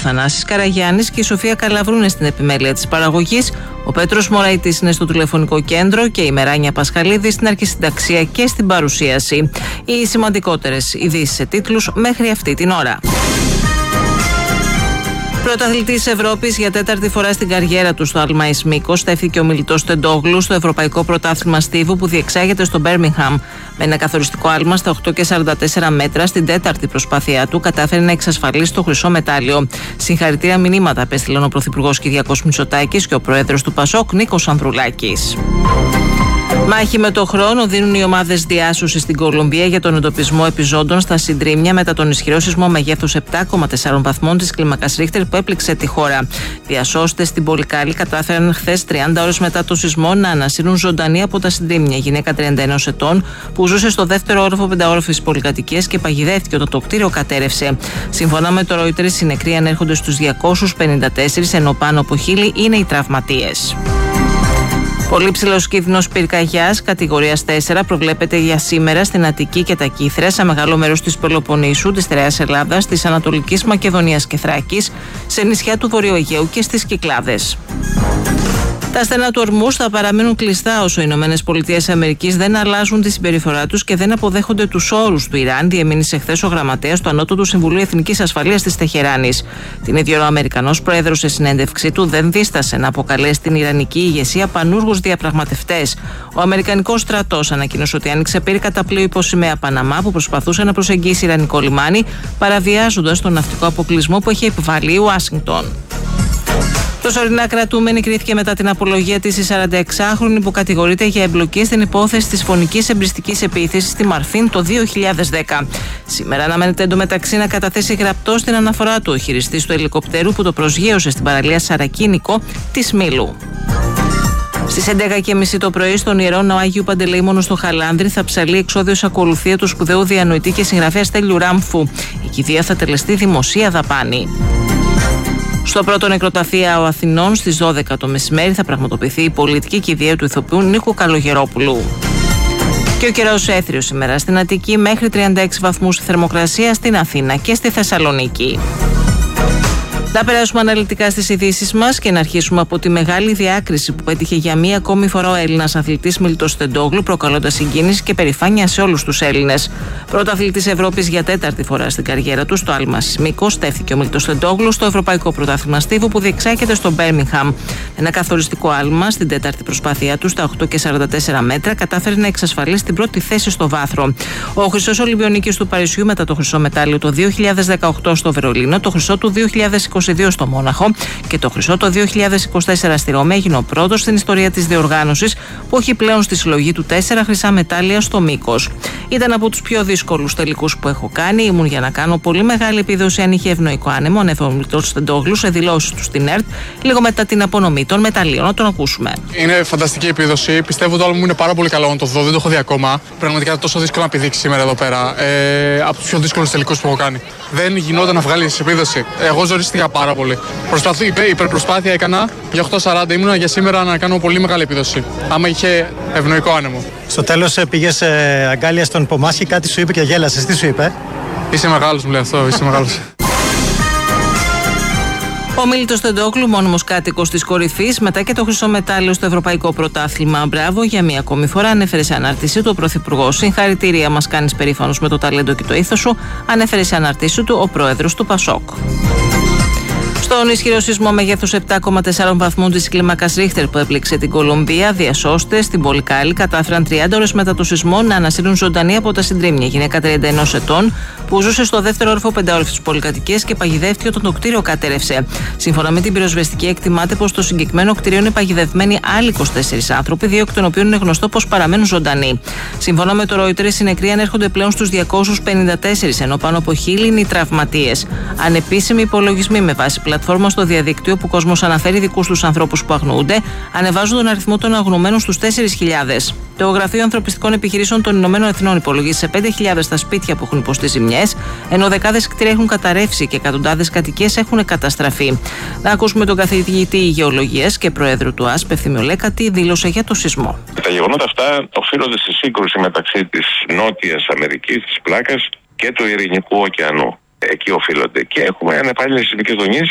Θανάσης Καραγιάννης και η Σοφία Καλαβρού είναι στην επιμέλεια της παραγωγής, ο Πέτρος Μωραϊτής είναι στο τηλεφωνικό κέντρο και η Μεράνια Πασχαλίδη στην αρχισυνταξία και στην παρουσίαση. Οι σημαντικότερες ειδήσεις σε τίτλους μέχρι αυτή την ώρα. Πρωταθλητής Ευρώπης για τέταρτη φορά στην καριέρα του στο άλμα εις μήκος στέφθηκε ο Μιλιτός Τεντόγλου στο Ευρωπαϊκό Πρωτάθλημα Στίβου που διεξάγεται στο Μπέρμιγχαμ. Με ένα καθοριστικό άλμα στα 8,44 μέτρα, στην τέταρτη προσπάθειά του κατάφερε να εξασφαλίσει το χρυσό μετάλλιο. Συγχαρητήρια μηνύματα απέστειλαν ο Πρωθυπουργός Κυριάκος Μητσοτάκης και ο Πρόεδρος του Πασόκ Νίκος Ανδρουλάκης. Μάχη με το χρόνο δίνουν οι ομάδες διάσωσης στην Κολομβία για τον εντοπισμό επιζώντων στα συντρίμμια μετά τον ισχυρό σεισμό μεγέθους 7,4 βαθμών της κλίμακας Ρίχτερ που έπληξε τη χώρα. Διασώστες στην Πολυκάλη κατάφεραν χθες 30 ώρες μετά το σεισμό να ανασύρουν ζωντανή από τα συντρίμμια γυναίκα 31 ετών που ζούσε στο δεύτερο όροφο πενταόροφης πολυκατοικίας και παγιδεύτηκε όταν το κτίριο κατέρευσε. Σύμφωνα με το Reuters, οι νεκροί ανέρχονται στους 254, ενώ πάνω από 1.000 είναι οι τραυματίες. Πολύ ψηλός κίνδυνος πυρκαγιάς κατηγορίας 4 προβλέπεται για σήμερα στην Αττική και τα Κύθρα, σε μεγάλο μέρος της Πελοποννήσου, της Στερεάς Ελλάδας, της Ανατολικής Μακεδονίας και Θράκης, σε νησιά του Βορείου Αιγαίου και στις Κυκλάδες. Τα στενά του Ορμούς θα παραμείνουν κλειστά όσο οι ΗΠΑ δεν αλλάζουν τη συμπεριφορά τους και δεν αποδέχονται τους όρους του Ιράν, διεμήνυσε χθες ο γραμματέας του Ανώτατου Συμβουλίου Εθνικής Ασφαλείας της Τεχεράνης. Την ίδια ώρα ο Αμερικανός πρόεδρος σε συνέντευξή του δεν δίστασε να αποκαλέσει την Ιρανική ηγεσία πανούργους διαπραγματευτές. Ο Αμερικανικός στρατός ανακοίνωσε ότι άνοιξε πύρκα πλοίο υπό σημαία Παναμά που προσπαθούσε να προσεγγίσει Ιρανικό λιμάνι, παραβιάζοντας τον ναυτικό αποκλεισμό που έχει επιβάλει η Ουάσιγκτον. Προσωρινά κρατούμενη κρίθηκε μετά την απολογία της η 46χρονη που κατηγορείται για εμπλοκή στην υπόθεση της φωνικής εμπριστικής επίθεσης στη Μαρφίν το 2010. Σήμερα αναμένεται εντωμεταξύ να καταθέσει γραπτό στην αναφορά του ο χειριστής του ελικοπτέρου που το προσγείωσε στην παραλία Σαρακίνικο της Μήλου. Στις 11.30 το πρωί στον Ιερό Ναό Αγίου Παντελεήμονου στο Χαλάνδρη θα ψαλεί εξόδιος ακολουθία του σπουδαίου διανοητή και συγγραφέα Στέλιου Ράμφου. Η κηδεία θα τελεστεί δημοσία δαπάνη. Στο πρώτο νεκροταφείο Αθηνών στις 12 το μεσημέρι θα πραγματοποιηθεί η πολιτική κηδεία του ηθοποιού Νίκου Καλογερόπουλου. Και ο καιρός έθριος σήμερα στην Αττική μέχρι 36 βαθμούς θερμοκρασία στην Αθήνα και στη Θεσσαλονίκη. Να περάσουμε αναλυτικά στις ειδήσεις μας και να αρχίσουμε από τη μεγάλη διάκριση που πέτυχε για μία ακόμη φορά ο Έλληνας αθλητής Μιλιτός Τεντόγλου, προκαλώντας συγκίνηση και περηφάνεια σε όλους τους Έλληνες. Πρωταθλητής Ευρώπης για τέταρτη φορά στην καριέρα του στο άλμα εις μήκος στέφθηκε ο Μιλιτός Τεντόγλου στο Ευρωπαϊκό Πρωτάθλημα Στίβου που διεξάγεται στο Μπέρμιγχαμ. Ένα καθοριστικό άλμα στην τέταρτη προσπάθειά του στα 8,44 μέτρα κατάφερε να εξασφαλίσει την πρώτη θέση στο βάθρο. Ο χρυσός Ολυμπιονίκης του Παρισιού μετά το χρυσό μετάλλιο το 2018 στο Βερολίνο, το χρυσό του 2022 στο Μόναχο και το χρυσό το 2024 στη Ρώμη έγινε ο πρώτος στην ιστορία της διοργάνωσης που έχει πλέον στη συλλογή του 4 χρυσά μετάλλια στο μήκος. Ήταν από τους πιο δύσκολους τελικούς που έχω κάνει. Ήμουν για να κάνω πολύ μεγάλη επίδοση αν είχε ευνοϊκό άνεμο, ανέφερε ο Μιλιτός Τεντόγλου σε δηλώσεις του στην ΕΡΤ λίγο μετά την απονομή των μεταλλίων. Να τον ακούσουμε. Είναι φανταστική επίδοση. Πιστεύω το άλμα μου είναι πάρα πολύ καλό να το δω. Δεν το έχω δει ακόμα. Πραγματικά τόσο δύσκολο να πηδήξει σήμερα εδώ πέρα. Από τους πιο δύσκολους τελικούς που έχω κάνει. Δεν γινόταν να βγάλει επίδοση. Εγώ ζορίστηκα πάρα πολύ. Υπερπροσπάθεια έκανα για 8,40. Ήμουνα για σήμερα να κάνω πολύ μεγάλη επίδοση. Άμα είχε ευνοϊκό άνεμο. Στο τέλος πήγες αγκάλια στον Πομάσχη, κάτι σου είπε και γέλασες. Τι σου είπε? Είσαι μεγάλος, μου λέει αυτό. Είσαι μεγάλος. Ο Μίλιτος Τεντόγλου, μόνιμος κάτοικος της κορυφής, μετά και το χρυσό μετάλλιο στο Ευρωπαϊκό Πρωτάθλημα. Μπράβο, για μία ακόμη φορά ανέφερε σε ανάρτησή του ο Πρωθυπουργός. Συγχαρητήρια, μας κάνεις περήφανος με το ταλέντο και το ήθος σου, ανέφερε σε ανάρτησή του ο Πρόεδρος του Πασόκ. Στον ισχυρό σεισμό μεγέθους 7,4 βαθμών της κλίμακας Ρίχτερ που έπληξε την Κολομβία, διασώστες στην Πολυκάλη κατάφεραν 30 ώρες μετά το σεισμό να ανασύρουν ζωντανή από τα συντρίμμια γυναίκα 31 ετών που ζούσε στο δεύτερο όροφο πενταόροφης πολυκατοικίας και παγιδεύτηκε όταν το κτίριο κατέρευσε. Σύμφωνα με την πυροσβεστική, εκτιμάται πως στο συγκεκριμένο κτίριο είναι παγιδευμένοι άλλοι 24 άνθρωποι, 2 εκ των οποίων είναι γνωστό πως παραμένουν ζωντανοί. Σύμφωνα με το Reuters, οι νεκροί ανέρχονται πλέον στους 254, ενώ πάνω από 1.000 είναι οι τραυματίες. Ανεπίσημοι υπολογισμοί με βάση πλατφόρμα στο διαδίκτυο που ο κόσμος αναφέρει δικούς τους ανθρώπους που αγνοούνται, ανεβάζουν τον αριθμό των αγνωμένων στους 4.000. Το Γραφείο Ανθρωπιστικών Επιχειρήσεων των Ηνωμένων Εθνών υπολογίζει σε 5.000 τα σπίτια που έχουν υποστεί ζημιές, ενώ δεκάδες κτίρια έχουν καταρρεύσει και εκατοντάδες κατοικίες έχουν καταστραφεί. Να ακούσουμε τον καθηγητή γεωλογίας και πρόεδρο του ΑΣΠ, Ευθύμιο Λέκα, τι δήλωσε για το σεισμό. Τα γεγονότα αυτά οφείλονται στη σύγκρουση μεταξύ της Νότιας Αμερικής, της πλάκας και του Ειρηνικού ωκεανού. Εκεί οφείλονται. Και έχουμε ανεπάλληλες επικοινωνίες